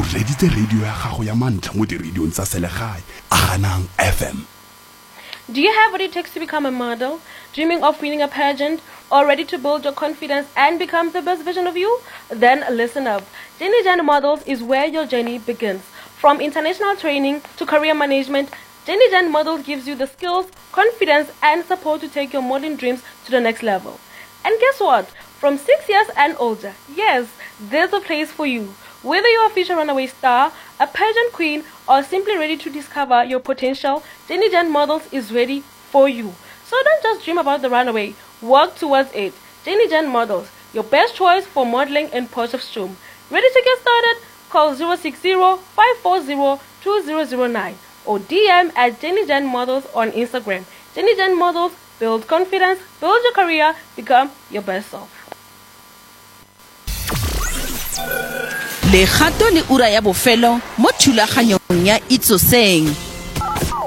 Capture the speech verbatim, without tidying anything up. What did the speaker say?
reditse radio ya gago ya mantlha mo diradiong tsa selegae Aganang F M. Do you have what it takes to become a model? Dreaming of winning a pageant? Or ready to build your confidence and become the best version of you? Then listen up. Jenny Jan Models is where your journey begins. From international training to career management, Jenny Jan Models gives you the skills, confidence, and support to take your modeling dreams to the next level. And guess what? From six years and older, yes, there's a place for you. Whether you're a future runaway star, a pageant queen, or simply ready to discover your potential, Jenny Jan Models is ready for you. So don't just dream about the runaway, work towards it. Jenny Jan Models, your best choice for modeling in Potchefstroom. Ready to get started? Call zero six zero, five four zero, two zero zero nine or D M at Jenny Jan Models on Instagram. Jenny Jan Models, build confidence, build your career, become your best self. Le gato le ura ya bofelo mo thulaganyong ya Itsoseng.